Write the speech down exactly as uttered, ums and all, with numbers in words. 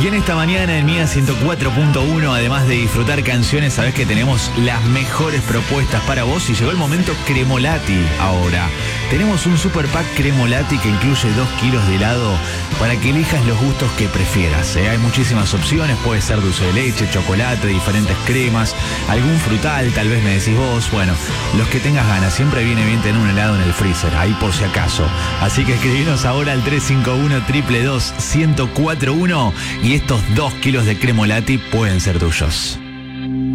Y en esta mañana en Mía ciento cuatro punto uno, además de disfrutar canciones, sabés que tenemos las mejores propuestas para vos y llegó el momento Cremolati ahora. Tenemos un super pack Cremolati que incluye dos kilos de helado para que elijas los gustos que prefieras, ¿eh? Hay muchísimas opciones, puede ser dulce de leche, chocolate, diferentes cremas, algún frutal, tal vez me decís vos, bueno, los que tengas ganas. Siempre viene bien tener un helado en el freezer, ahí por si acaso. Así que escribinos ahora al tres cinco uno, dos dos dos, uno cero cuatro uno y estos dos kilos de Cremolati pueden ser tuyos.